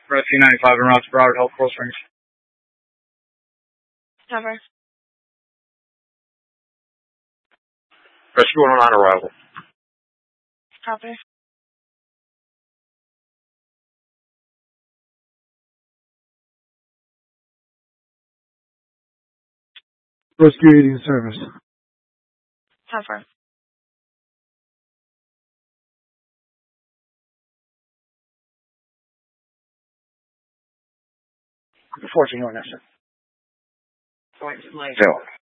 Rescue 95 en route to Broward Health, Coral Springs. Cover. Rescue 1 on arrival. Copy. Rescue 80 in service. Cover. Forcing your answer. Phil.